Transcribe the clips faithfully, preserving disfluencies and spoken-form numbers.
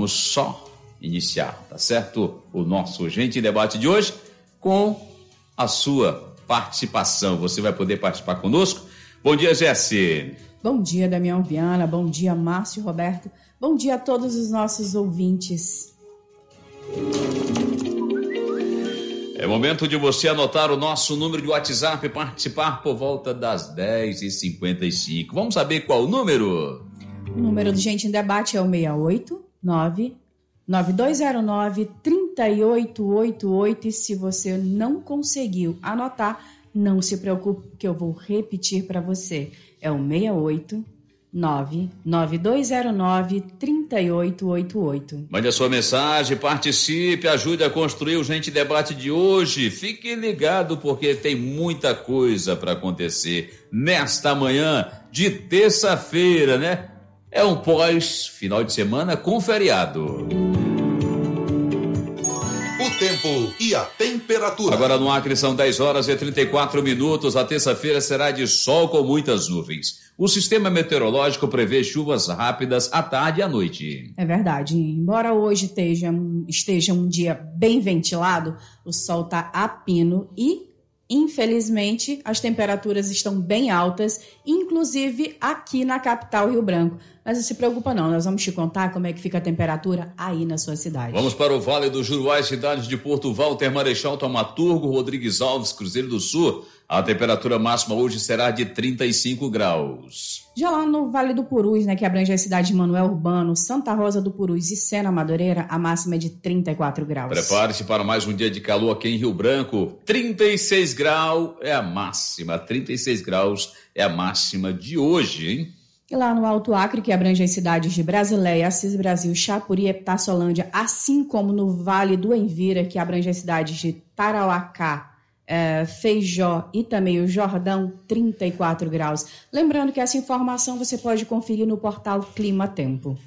vamos só iniciar, tá certo? O nosso Gente em Debate de hoje com a sua participação. Você vai poder participar conosco. Bom dia, Jéssica. Bom dia, Damião Viana. Bom dia, Márcio Roberto. Bom dia a todos os nossos ouvintes. É momento de você anotar o nosso número de WhatsApp e participar por volta das dez e cinquenta e cinco. Vamos saber qual o número? O número do Gente em Debate é o seis oito nove nove dois zero nove três oito oito oito. E se você não conseguiu anotar, não se preocupe que eu vou repetir para você. É o seis oito nove nove dois zero nove três oito oito oito. Mande a sua mensagem, participe, ajude a construir o Gente Debate de hoje. Fique ligado porque tem muita coisa para acontecer nesta manhã de terça-feira, né? É um pós-final de semana com feriado. O tempo e a temperatura. Agora no Acre são dez horas e trinta e quatro minutos. A terça-feira será de sol com muitas nuvens. O sistema meteorológico prevê chuvas rápidas à tarde e à noite. É verdade. Embora hoje esteja, esteja um dia bem ventilado, o sol está a pino e, infelizmente, as temperaturas estão bem altas, inclusive aqui na capital Rio Branco. Mas não se preocupa não, nós vamos te contar como é que fica a temperatura aí na sua cidade. Vamos para o Vale do Juruá, cidades de Porto Walter, Marechal Thaumaturgo, Rodrigues Alves, Cruzeiro do Sul. A temperatura máxima hoje será de trinta e cinco graus. Já lá no Vale do Purus, né, que abrange a cidade de Manuel Urbano, Santa Rosa do Purus e Sena Madureira, a máxima é de trinta e quatro graus. Prepare-se para mais um dia de calor aqui em Rio Branco. trinta e seis graus é a máxima, trinta e seis graus é a máxima de hoje, hein? E lá no Alto Acre, que abrange as cidades de Brasileia, Assis Brasil, Chapuri e Epitaçolândia, assim como no Vale do Envira, que abrange as cidades de Tarauacá, é, Feijó e também o Jordão, trinta e quatro graus. Lembrando que essa informação você pode conferir no portal Clima Tempo.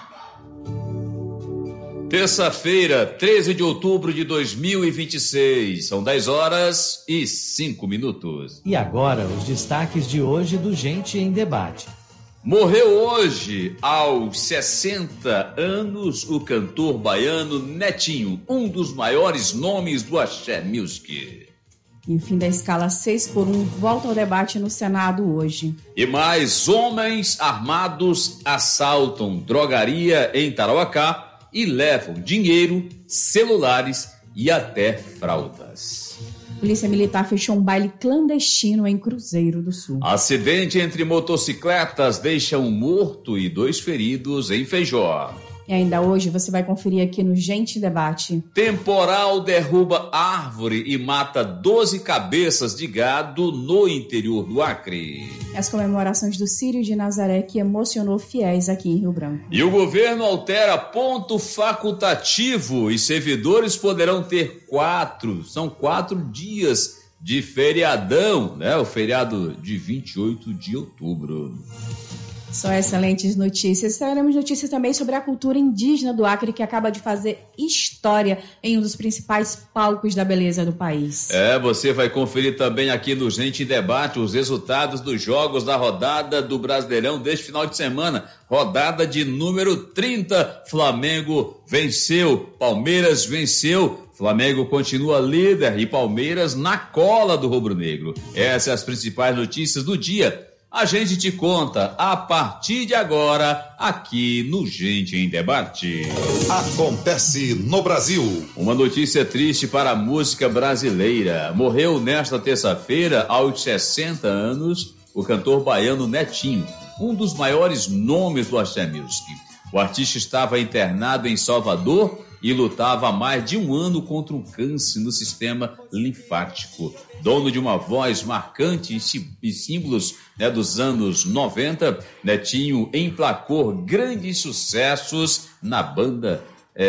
Terça-feira, treze de outubro de dois mil e vinte e seis, são dez horas e cinco minutos. E agora os destaques de hoje do Gente em Debate. Morreu hoje, aos sessenta anos, o cantor baiano Netinho, um dos maiores nomes do Axé Music. E o fim da escala seis por um volta ao debate no Senado hoje. E mais, homens armados assaltam drogaria em Tarauacá e levam dinheiro, celulares e até fraldas. Polícia Militar fechou um baile clandestino em Cruzeiro do Sul. Acidente entre motocicletas deixa um morto e dois feridos em Feijó. E ainda hoje você vai conferir aqui no Gente Debate. Temporal derruba árvore e mata doze cabeças de gado no interior do Acre. As comemorações do Círio de Nazaré que emocionou fiéis aqui em Rio Branco. E o governo altera ponto facultativo e servidores poderão ter quatro, são quatro dias de feriadão, né? O feriado de vinte e oito de outubro. Só excelentes notícias. Teremos notícias também sobre a cultura indígena do Acre, que acaba de fazer história em um dos principais palcos da beleza do país. É, você vai conferir também aqui no Gente em Debate os resultados dos jogos da rodada do Brasileirão deste final de semana. Rodada de número trinta. Flamengo venceu, Palmeiras venceu. Flamengo continua líder e Palmeiras na cola do rubro-negro. Essas são as principais notícias do dia. A gente te conta a partir de agora, aqui no Gente em Debate. Acontece no Brasil. Uma notícia triste para a música brasileira. Morreu nesta terça-feira, aos sessenta anos, o cantor baiano Netinho, um dos maiores nomes do Axé Music. O artista estava internado em Salvador e lutava há mais de um ano contra um câncer no sistema linfático. Dono de uma voz marcante e símbolos, né, dos anos noventa, Netinho emplacou grandes sucessos na banda,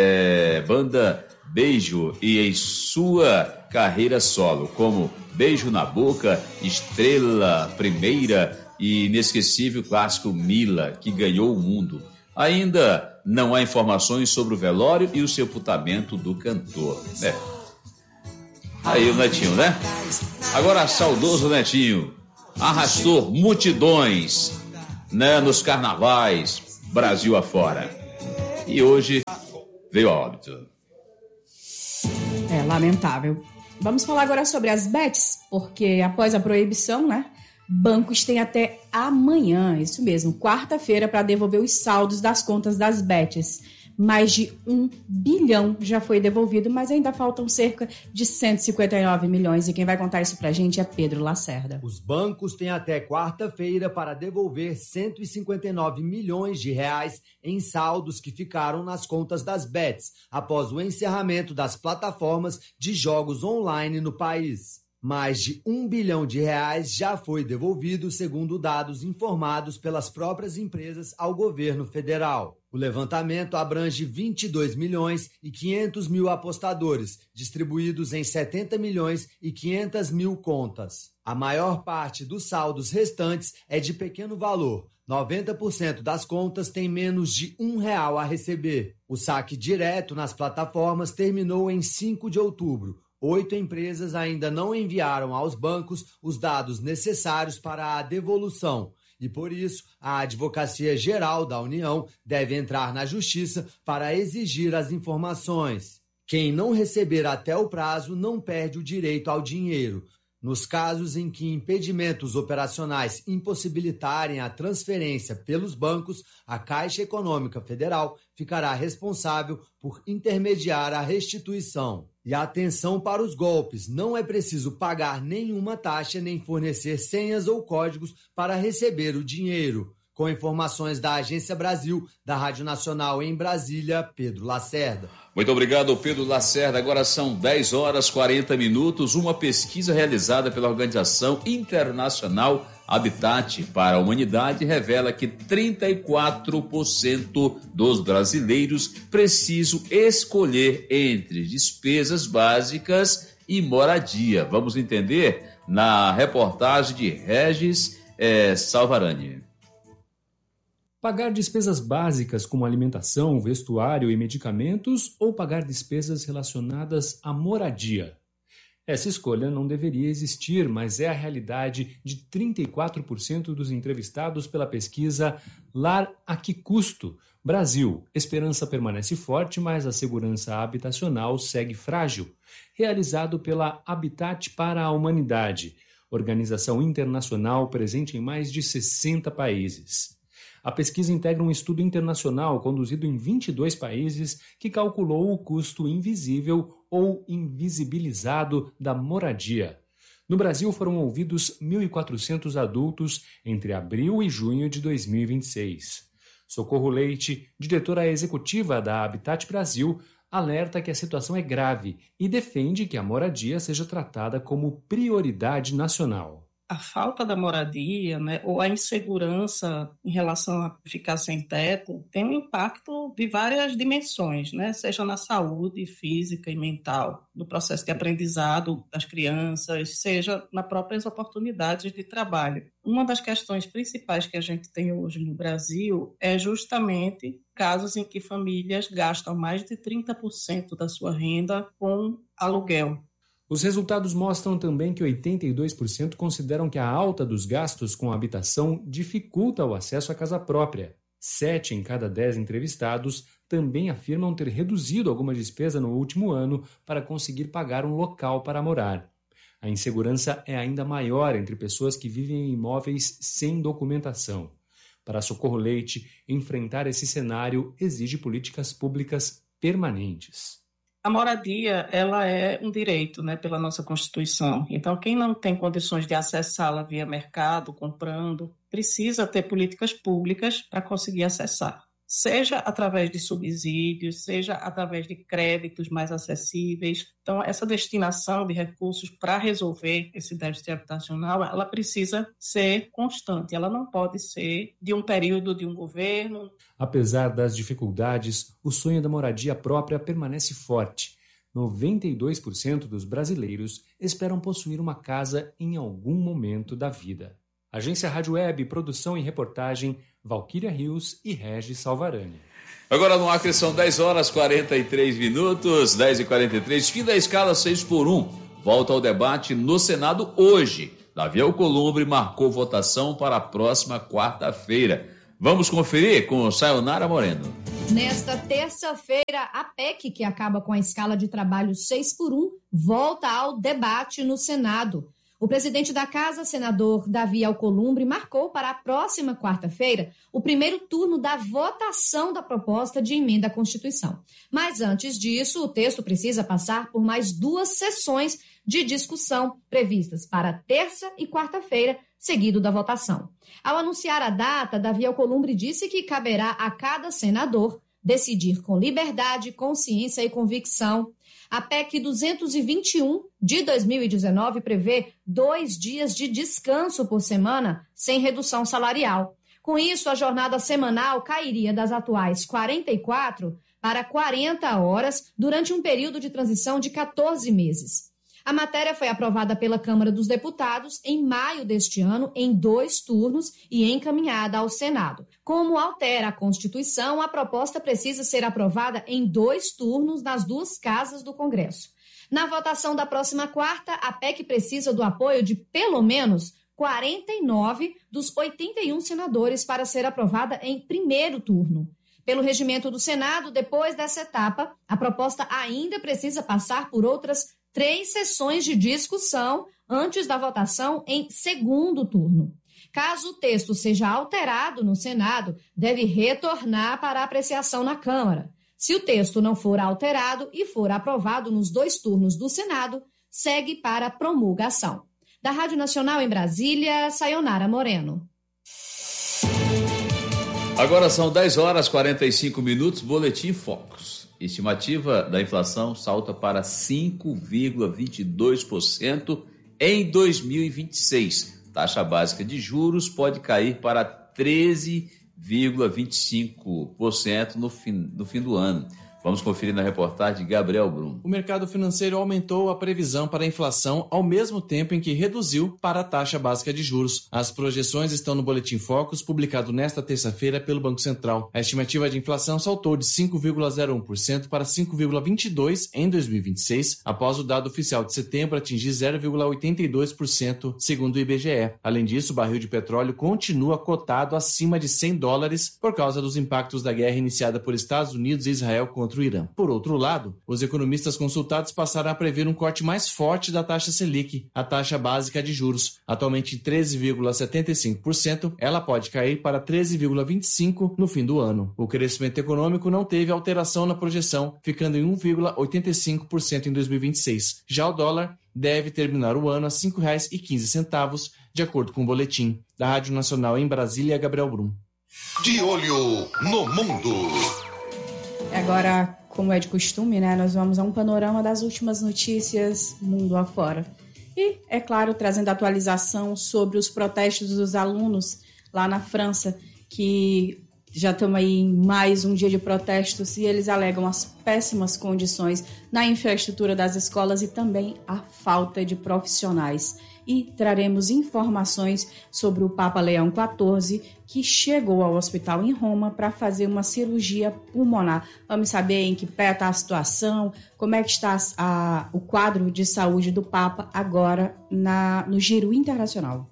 é, banda Beijo e em sua carreira solo, como Beijo na Boca, Estrela Primeira e inesquecível clássico Mila, que ganhou o mundo. Ainda não há informações sobre o velório e o sepultamento do cantor, né? Aí o Netinho, né? Agora, saudoso Netinho, arrastou multidões, né, nos carnavais, Brasil afora. E hoje veio a óbito. É lamentável. Vamos falar agora sobre as bets, porque após a proibição, né, bancos têm até amanhã, isso mesmo, quarta-feira, para devolver os saldos das contas das bets. Mais de um bilhão já foi devolvido, mas ainda faltam cerca de cento e cinquenta e nove milhões. E quem vai contar isso pra gente é Pedro Lacerda. Os bancos têm até quarta-feira para devolver cento e cinquenta e nove milhões de reais em saldos que ficaram nas contas das bets, após o encerramento das plataformas de jogos online no país. Mais de um bilhão de reais já foi devolvido, segundo dados informados pelas próprias empresas ao governo federal. O levantamento abrange vinte e dois milhões e quinhentos mil apostadores, distribuídos em setenta milhões e quinhentas mil contas. A maior parte dos saldos restantes é de pequeno valor. noventa por cento das contas têm menos de um real a receber. O saque direto nas plataformas terminou em cinco de outubro. Oito empresas ainda não enviaram aos bancos os dados necessários para a devolução e, por isso, a Advocacia Geral da União deve entrar na Justiça para exigir as informações. Quem não receber até o prazo não perde o direito ao dinheiro. Nos casos em que impedimentos operacionais impossibilitarem a transferência pelos bancos, a Caixa Econômica Federal ficará responsável por intermediar a restituição. E atenção para os golpes, não é preciso pagar nenhuma taxa nem fornecer senhas ou códigos para receber o dinheiro. Com informações da Agência Brasil, da Rádio Nacional em Brasília, Pedro Lacerda. Muito obrigado, Pedro Lacerda. Agora são dez horas e quarenta minutos. Uma pesquisa realizada pela Organização Internacional Habitat para a Humanidade revela que trinta e quatro por cento dos brasileiros precisam escolher entre despesas básicas e moradia. Vamos entender na reportagem de Regis eh, Salvarani. Pagar despesas básicas como alimentação, vestuário e medicamentos ou pagar despesas relacionadas à moradia? Essa escolha não deveria existir, mas é a realidade de trinta e quatro por cento dos entrevistados pela pesquisa Lar a que Custo? Brasil. Esperança permanece forte, mas a segurança habitacional segue frágil. Realizado pela Habitat para a Humanidade, organização internacional presente em mais de sessenta países. A pesquisa integra um estudo internacional conduzido em vinte e dois países que calculou o custo invisível ou invisibilizado da moradia. No Brasil foram ouvidos mil e quatrocentos adultos entre abril e junho de dois mil e vinte e seis. Socorro Leite, diretora executiva da Habitat Brasil, alerta que a situação é grave e defende que a moradia seja tratada como prioridade nacional. A falta da moradia, né, ou a insegurança em relação a ficar sem teto tem um impacto de várias dimensões, né, seja na saúde física e mental, no processo de aprendizado das crianças, seja nas próprias oportunidades de trabalho. Uma das questões principais que a gente tem hoje no Brasil é justamente casos em que famílias gastam mais de trinta por cento da sua renda com aluguel. Os resultados mostram também que oitenta e dois por cento consideram que a alta dos gastos com habitação dificulta o acesso à casa própria. Sete em cada dez entrevistados também afirmam ter reduzido alguma despesa no último ano para conseguir pagar um local para morar. A insegurança é ainda maior entre pessoas que vivem em imóveis sem documentação. Para Socorro Leite, enfrentar esse cenário exige políticas públicas permanentes. A moradia, ela é um direito, né, pela nossa Constituição. Então, quem não tem condições de acessá-la via mercado, comprando, precisa ter políticas públicas para conseguir acessar. Seja através de subsídios, seja através de créditos mais acessíveis. Então, essa destinação de recursos para resolver esse déficit habitacional, ela precisa ser constante, ela não pode ser de um período de um governo. Apesar das dificuldades, o sonho da moradia própria permanece forte. noventa e dois por cento dos brasileiros esperam possuir uma casa em algum momento da vida. Agência Rádio Web, produção e reportagem, Valquíria Rios e Regis Salvarani. Agora no Acre são dez horas e quarenta e três minutos, dez e quarenta e três, fim da escala seis por um. Volta ao debate no Senado hoje. Davi Alcolumbre marcou votação para a próxima quarta-feira. Vamos conferir com Sayonara Moreno. Nesta terça-feira, a P E C, que acaba com a escala de trabalho seis por um, volta ao debate no Senado. O presidente da Casa, senador Davi Alcolumbre, marcou para a próxima quarta-feira o primeiro turno da votação da proposta de emenda à Constituição. Mas antes disso, o texto precisa passar por mais duas sessões de discussão previstas para terça e quarta-feira, seguido da votação. Ao anunciar a data, Davi Alcolumbre disse que caberá a cada senador decidir com liberdade, consciência e convicção. A P E C duzentos e vinte e um de dois mil e dezenove prevê dois dias de descanso por semana sem redução salarial. Com isso, a jornada semanal cairia das atuais quarenta e quatro para quarenta horas durante um período de transição de quatorze meses. A matéria foi aprovada pela Câmara dos Deputados em maio deste ano, em dois turnos, e encaminhada ao Senado. Como altera a Constituição, a proposta precisa ser aprovada em dois turnos nas duas casas do Congresso. Na votação da próxima quarta, a P E C precisa do apoio de pelo menos quarenta e nove dos oitenta e um senadores para ser aprovada em primeiro turno. Pelo regimento do Senado, depois dessa etapa, a proposta ainda precisa passar por outras três sessões de discussão antes da votação em segundo turno. Caso o texto seja alterado no Senado, deve retornar para apreciação na Câmara. Se o texto não for alterado e for aprovado nos dois turnos do Senado, segue para promulgação. Da Rádio Nacional em Brasília, Sayonara Moreno. Agora são dez horas e quarenta e cinco minutos, Boletim Focus. Estimativa da inflação salta para cinco vírgula vinte e dois por cento em dois mil e vinte e seis. Taxa básica de juros pode cair para treze vírgula vinte e cinco por cento no fim, no fim do ano. Vamos conferir na reportagem de Gabriel Brum. O mercado financeiro aumentou a previsão para a inflação ao mesmo tempo em que reduziu para a taxa básica de juros. As projeções estão no Boletim Focus, publicado nesta terça-feira pelo Banco Central. A estimativa de inflação saltou de cinco vírgula zero um por cento para cinco vírgula vinte e dois por cento em dois mil e vinte e seis, após o dado oficial de setembro atingir zero vírgula oitenta e dois por cento, segundo o I B G E. Além disso, o barril de petróleo continua cotado acima de cem dólares por causa dos impactos da guerra iniciada por Estados Unidos e Israel contra o Irã. Por outro lado, os economistas consultados passaram a prever um corte mais forte da taxa Selic, a taxa básica de juros. Atualmente treze vírgula setenta e cinco por cento, ela pode cair para treze vírgula vinte e cinco por cento no fim do ano. O crescimento econômico não teve alteração na projeção, ficando em um vírgula oitenta e cinco por cento em dois mil e vinte e seis. Já o dólar deve terminar o ano a cinco reais e quinze centavos, de acordo com o boletim. Da Rádio Nacional em Brasília, Gabriel Brum. De olho no mundo. Agora, como é de costume, né, nós vamos a um panorama das últimas notícias mundo afora. E, é claro, trazendo atualização sobre os protestos dos alunos lá na França, que já estamos aí em mais um dia de protestos, e eles alegam as péssimas condições na infraestrutura das escolas e também a falta de profissionais. E traremos informações sobre o Papa Leão quatorze, que chegou ao hospital em Roma para fazer uma cirurgia pulmonar. Vamos saber em que pé está a situação, como é que está a, o quadro de saúde do Papa agora na, no Giro Internacional.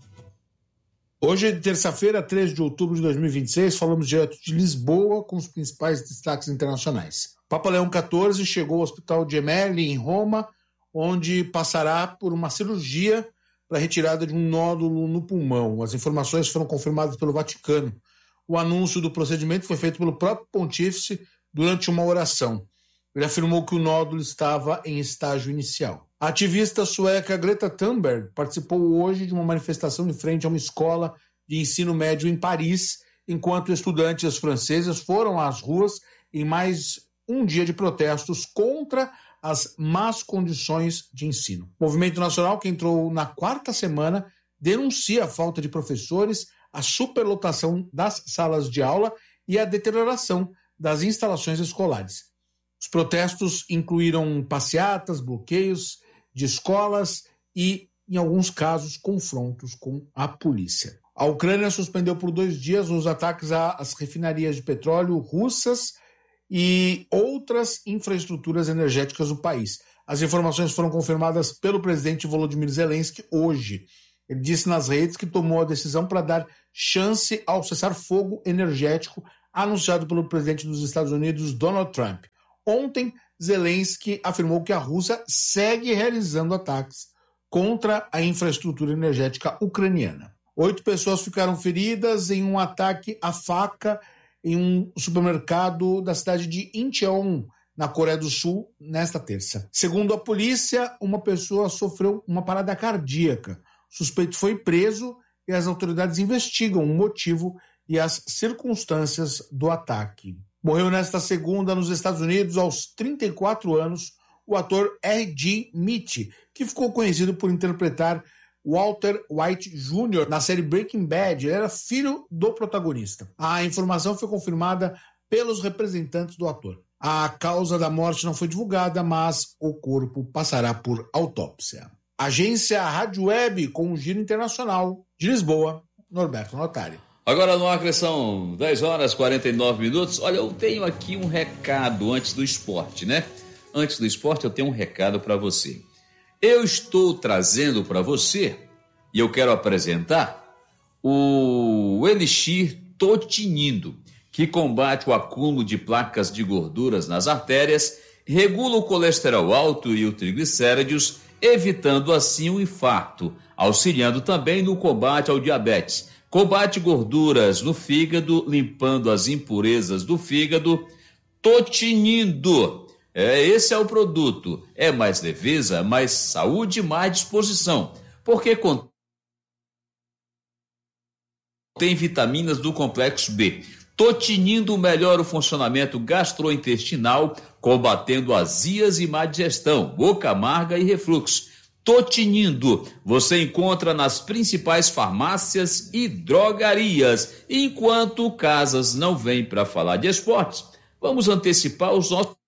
Hoje é terça-feira, treze de outubro de dois mil e vinte e seis, falamos direto de Lisboa com os principais destaques internacionais. Papa Leão quatorze chegou ao Hospital Gemelli, em Roma, onde passará por uma cirurgia para a retirada de um nódulo no pulmão. As informações foram confirmadas pelo Vaticano. O anúncio do procedimento foi feito pelo próprio pontífice durante uma oração. Ele afirmou que o nódulo estava em estágio inicial. A ativista sueca Greta Thunberg participou hoje de uma manifestação em frente a uma escola de ensino médio em Paris, enquanto estudantes franceses foram às ruas em mais um dia de protestos contra as más condições de ensino. O movimento nacional, que entrou na quarta semana, denuncia a falta de professores, a superlotação das salas de aula e a deterioração das instalações escolares. Os protestos incluíram passeatas, bloqueios de escolas e, em alguns casos, confrontos com a polícia. A Ucrânia suspendeu por dois dias os ataques às refinarias de petróleo russas e outras infraestruturas energéticas do país. As informações foram confirmadas pelo presidente Volodymyr Zelensky hoje. Ele disse nas redes que tomou a decisão para dar chance ao cessar-fogo energético anunciado pelo presidente dos Estados Unidos, Donald Trump. Ontem, Zelensky afirmou que a Rússia segue realizando ataques contra a infraestrutura energética ucraniana. Oito pessoas ficaram feridas em um ataque à faca em um supermercado da cidade de Incheon, na Coreia do Sul, nesta terça. Segundo a polícia, uma pessoa sofreu uma parada cardíaca. O suspeito foi preso e as autoridades investigam o motivo e as circunstâncias do ataque. Morreu nesta segunda nos Estados Unidos, aos trinta e quatro anos, o ator R J Mitty, que ficou conhecido por interpretar Walter White Júnior na série Breaking Bad. Ele era filho do protagonista. A informação foi confirmada pelos representantes do ator. A causa da morte não foi divulgada, mas o corpo passará por autópsia. Agência Rádio Web com o Giro Internacional de Lisboa, Norberto Notari. Agora no Acre são dez horas e quarenta e nove minutos. Olha, eu tenho aqui um recado antes do esporte, né? Antes do esporte eu tenho um recado para você. Eu estou trazendo para você, e eu quero apresentar, o Elixir Totinindo, que combate o acúmulo de placas de gorduras nas artérias, regula o colesterol alto e os triglicéridos, evitando assim o infarto, auxiliando também no combate ao diabetes. Combate gorduras no fígado, limpando as impurezas do fígado. Totinindo. É, esse é o produto. É mais leveza, mais saúde, mais disposição. Porque contém vitaminas do complexo B. Totinindo melhora o funcionamento gastrointestinal, combatendo azias e má digestão, boca amarga e refluxo. Totinindo você encontra nas principais farmácias e drogarias. Enquanto Casas não vem para falar de esportes, vamos antecipar os nossos